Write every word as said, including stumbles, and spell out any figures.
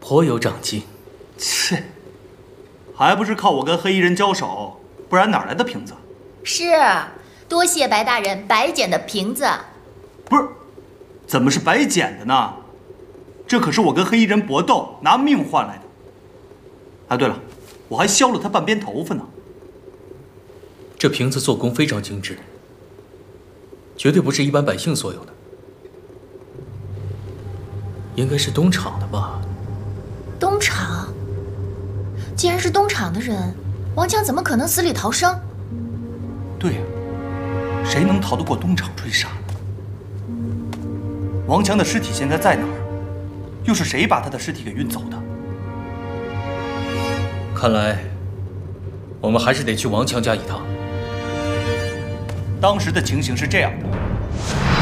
颇有长进。 切，还不是靠我跟黑衣人交手，不然哪来的瓶子？ 是，多谢白大人白捡的瓶子。 不是，怎么是白捡的呢？这可是我跟黑衣人搏斗拿命换来的。啊，对了，我还削了他半边头发呢。 这瓶子做工非常精致，绝对不是一般百姓所有的，应该是东厂的吧？ 东厂？既然是东厂的人，王强怎么可能死里逃生？ 对呀，谁能逃得过东厂追杀呢？王强的尸体现在在哪儿？又是谁把他的尸体给运走的？ 看来，我们还是得去王强家一趟。 当时的情形是这样的。